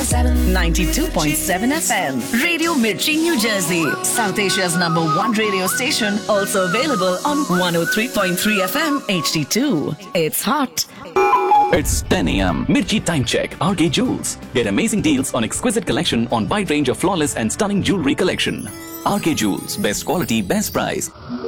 92.7 FM. Radio Mirchi, New Jersey. South Asia's #1 radio station. Also available on 103.3 FM HD2. It's hot. It's 10 a.m. Mirchi Time Check. RK Jewels. Get amazing deals on exquisite collection on wide range of flawless and stunning jewelry collection. RK Jewels. Best quality, best price.